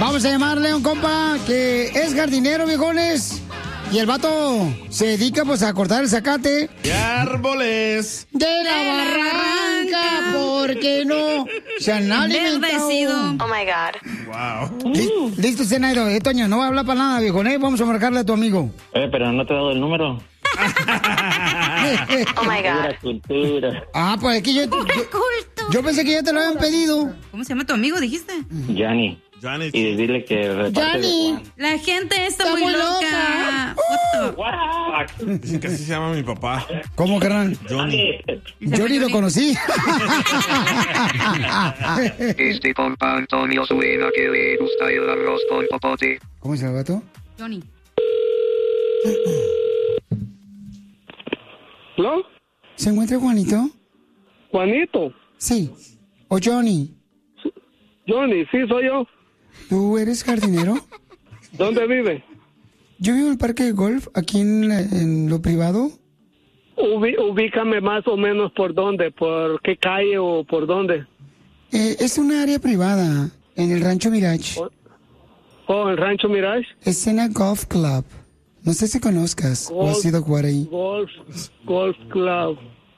Vamos a llamarle a un compa que es jardinero, viejones. Y el vato se dedica pues a cortar el zacate. ¡Y árboles! De la barranca, porque no se han alimentado. Oh my God. Wow. Listo, Zenairo. Toño, no va a hablar para nada, viejo. Vamos a marcarle a tu amigo. Pero no te he dado el número. Oh my God. Cultura. Ah, pues es que yo pensé que ya te lo habían pedido. ¿Cómo se llama tu amigo, dijiste? Yanni. Johnny. Y dile que reparte Yanni. La gente está muy loca. Dicen que así se llama mi papá. ¿Cómo, carnal? Johnny. Yo ni lo conocí. Este compa Antonio suena que le gusta el arroz con popote. ¿Cómo se llama el vato? Johnny. ¿No? ¿Se encuentra Juanito? Juanito. Sí. ¿O Johnny? Johnny, sí, soy yo. ¿Tú eres jardinero? ¿Dónde vive? Yo vivo en el parque de golf, aquí en lo privado. Ubícame más o menos por dónde, por qué calle o por dónde. Es una área privada, en el Rancho Mirage. Oh, el Rancho Mirage. Escena Golf Club. No sé si conozcas o has ido a jugar ahí. Golf Club.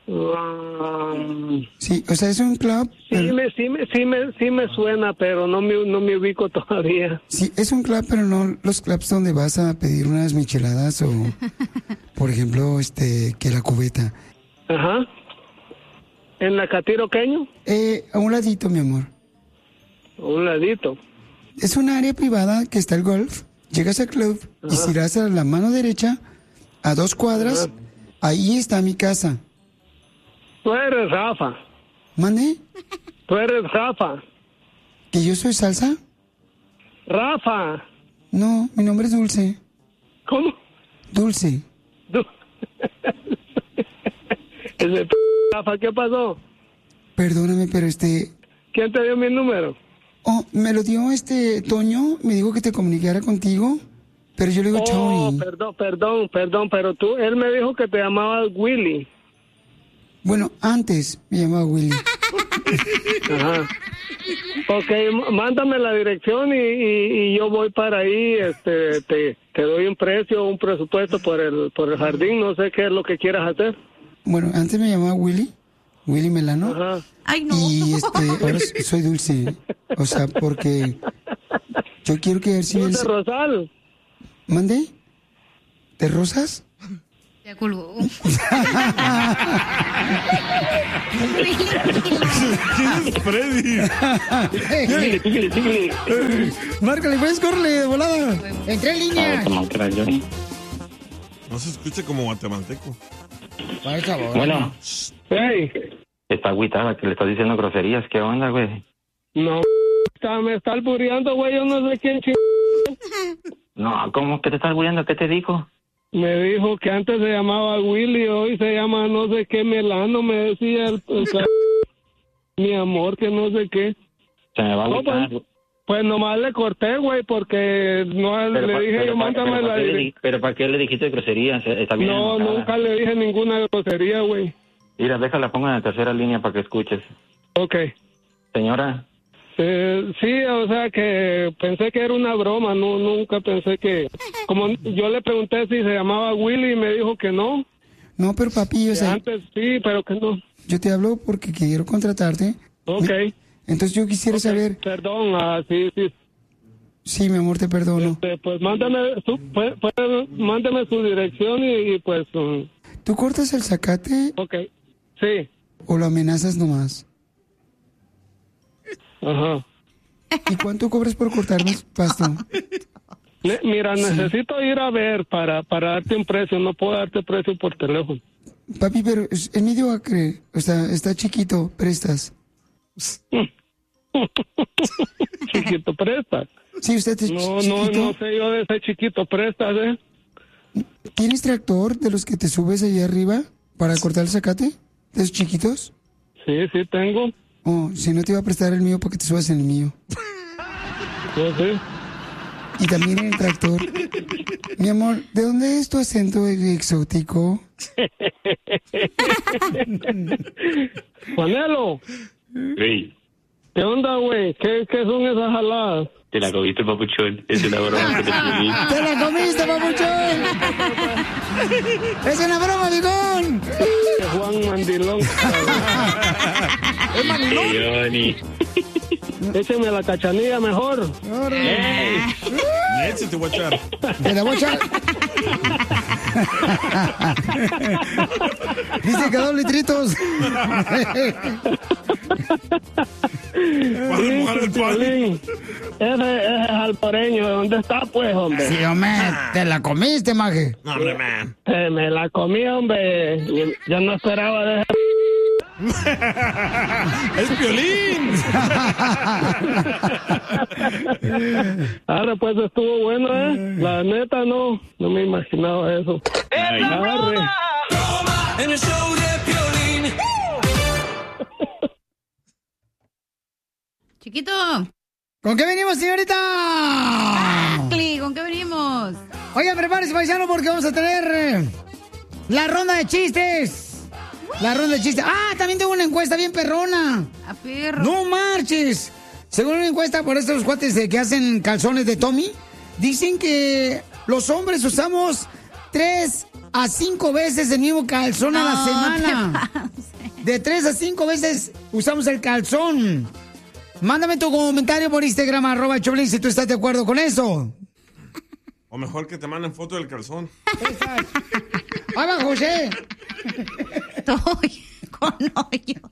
Sí, o sea, es un club. Sí me suena, pero no me ubico todavía. Sí, es un club, pero no los clubs donde vas a pedir unas micheladas o, por ejemplo, que la cubeta. Ajá. ¿En la Catiroqueño? A un ladito, mi amor. A un ladito. Es una área privada que está el golf. Llegas al club y si das a la mano derecha, a 2 cuadras, ahí está mi casa. Tú eres Rafa. ¿Mande? Tú eres Rafa. ¿Que yo soy Salsa? Rafa. No, mi nombre es Dulce. ¿Cómo? Dulce. Ese Rafa, ¿qué pasó? Perdóname, pero ¿Quién te dio mi número? Oh, me lo dio Toño, me dijo que te comunicara contigo, pero yo le digo Johnny. Perdón, pero él me dijo que te llamabas Willy. Bueno, antes me llamaba Willy. Ajá. Ok, mándame la dirección y yo voy para ahí, te doy un presupuesto por el jardín, no sé qué es lo que quieras hacer. Bueno, antes me llamaba Willy Melano. Ajá. Ay, no. Y ahora soy Dulce. O sea, porque yo quiero que ver si ¿De Rosal? ¿Mande? ¿De Rosas? Ya colgó. ¿Quién es Freddy? Márcale, pues, córrele de volada. Entré en línea. No se escucha como guatemalteco. Bueno. Hey. Está agüitada, que le estás diciendo groserías. ¿Qué onda, güey? No, me está albureando, güey, yo no sé quién No, ¿cómo que te estás albureando? ¿Qué te dijo? Me dijo que antes se llamaba Willy, hoy se llama no sé qué Melano, me decía mi amor, que no sé qué. Se me va a agüitar. Pues nomás le corté, güey, porque no le dije yo, mándame la dirección. ¿Pero para qué le dijiste groserías? Está bien No, enojada. nunca le dije ninguna grosería, güey. Mira, déjala, ponga en la tercera línea para que escuches. Ok. Señora. Sí, o sea que pensé que era una broma, nunca pensé que... Como yo le pregunté si se llamaba Willy y me dijo que no. No, pero papi, o sea... Antes sí, pero que no. Yo te hablo porque quiero contratarte. Ok. Entonces yo quisiera saber... Perdón, sí. Sí, mi amor, te perdono. Pues mándame su dirección y pues... ¿Tú cortas el zacate? Ok, sí. ¿O lo amenazas nomás? Ajá. ¿Y cuánto cobras por cortarme pasto? Mira, necesito ir a ver para darte un precio. No puedo darte precio por teléfono. Papi, pero es medio acre. O sea, está chiquito. ¿Prestas? Chiquito, prestas. Sí, usted es chiquito. No sé yo de ese chiquito, prestas, ¿Tienes tractor de los que te subes ahí arriba para cortar el zacate? ¿De esos chiquitos? Sí, tengo. Oh, si no te iba a prestar el mío porque te subas en el mío. Sí. Y también en el tractor. Mi amor, ¿de dónde es tu acento exótico? Juanelo. Sí. ¿Qué onda, güey? ¿Qué son esas jaladas? Te la comiste, papuchón. Es una broma que te subí. ¡Te la comiste, papuchón! ¡Es una broma, bigón! Juan Mandilón. ¿Es Manilón? Johnny. Écheme la cachanilla mejor. Leche te voy a echar. Te la voy a echar. Dice que 2 litritos. Vas a mojar el pan. Piolín, ese es alporeño. ¿Dónde está, pues, hombre? Sí, hombre, te la comiste, maje. No, hombre, man. Me la comí, hombre. Yo no esperaba de ese... ¡Es Piolín! Arre, pues estuvo bueno, ¿eh? La neta, no me imaginaba eso. Arre. En el show de Piolín. Chiquito. ¿Con qué venimos, señorita? ¿Con qué venimos? Oigan, prepárese, paisano, porque vamos a tener la ronda de chistes. La ronda de chistes. Ah, también tengo una encuesta bien perrona. A perro. No marches. Según una encuesta por estos cuates que hacen calzones de Tommy, dicen que los hombres usamos 3 a 5 veces el mismo calzón a la semana. De 3 a 5 veces usamos el calzón. Mándame tu comentario por Instagram, @Choplin, si tú estás de acuerdo con eso. O mejor que te manden foto del calzón. ¡Ahí va, José! Estoy con hoyos.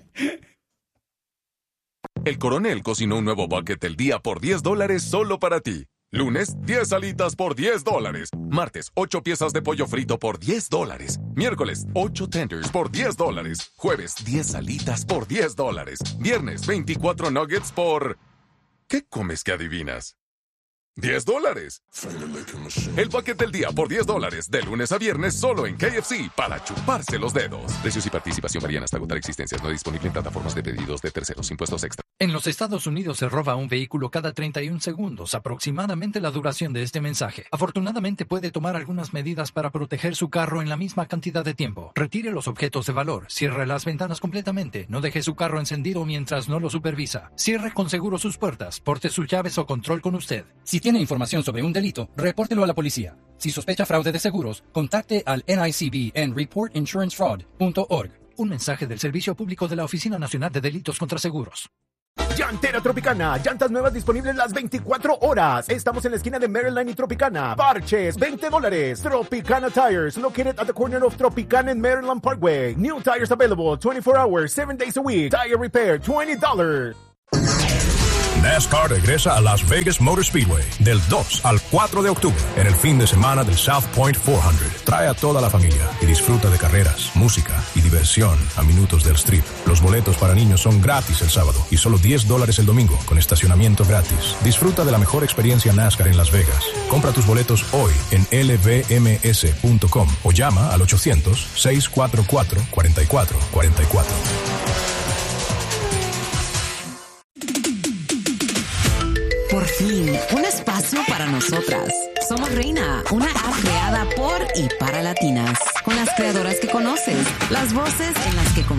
El Coronel cocinó un nuevo bucket del día por $10 solo para ti. Lunes, 10 alitas por $10. Martes, 8 piezas de pollo frito por $10. Miércoles, 8 tenders por $10. Jueves, 10 alitas por $10. Viernes, 24 nuggets por... ¿Qué comes que adivinas? $10. El bucket del día por $10. De lunes a viernes solo en KFC para chuparse los dedos. Precios y participación varían hasta agotar existencias. No disponible en plataformas de pedidos de terceros. Impuestos extra. En los Estados Unidos se roba un vehículo cada 31 segundos, aproximadamente la duración de este mensaje. Afortunadamente puede tomar algunas medidas para proteger su carro en la misma cantidad de tiempo. Retire los objetos de valor, cierre las ventanas completamente, no deje su carro encendido mientras no lo supervisa. Cierre con seguro sus puertas, porte sus llaves o control con usted. Si tiene información sobre un delito, repórtelo a la policía. Si sospecha fraude de seguros, contacte al NICB en reportinsurancefraud.org. Un mensaje del Servicio Público de la Oficina Nacional de Delitos contra Seguros. Llantera Tropicana, llantas nuevas disponibles las 24 horas. Estamos en la esquina de Maryland y Tropicana. Parches, $20. Tropicana Tires, located at the corner of Tropicana and Maryland Parkway. New tires available 24 hours, 7 days a week. Tire repair, $20. NASCAR regresa a Las Vegas Motor Speedway del 2 al 4 de octubre en el fin de semana del South Point 400. Trae a toda la familia y disfruta de carreras, música y diversión a minutos del strip. Los boletos para niños son gratis el sábado y solo $10 el domingo con estacionamiento gratis. Disfruta de la mejor experiencia NASCAR en Las Vegas. Compra tus boletos hoy en lvms.com o llama al 800-644-4444. Por fin, un espacio para nosotras. Somos Reina, una app creada por y para latinas. Con las creadoras que conoces, las voces en las que